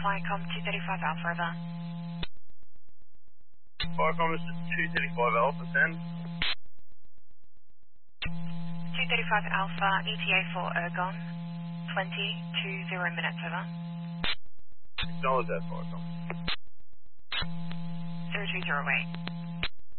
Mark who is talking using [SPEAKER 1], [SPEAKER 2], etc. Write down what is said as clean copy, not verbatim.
[SPEAKER 1] Flycom 235 Alpha, over.
[SPEAKER 2] Flycom, this is 235 Alpha, send.
[SPEAKER 1] 235 Alpha, ETA for Ergon, 20 minutes, over.
[SPEAKER 2] Acknowledge that, Flycom.
[SPEAKER 1] 0208.